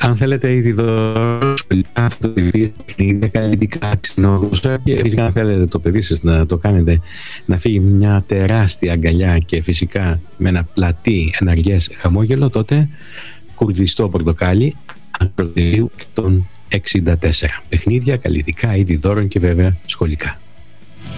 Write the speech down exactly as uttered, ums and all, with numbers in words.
Αν θέλετε ήδη δώρο σχολικά φωτοτυπία, καλλιτικά, ξενόγλωσσα, και φυσικά αν θέλετε το παιδί σας να το κάνετε να φύγει μια τεράστια αγκαλιά και φυσικά με ένα πλατή εναργές χαμόγελο, τότε Κουρδιστό Πορτοκάλι, Ακροτηρίου εκατόν εξήντα τέσσερα. Παιχνίδια, καλλιτικά, είδη δώρων και βέβαια σχολικά.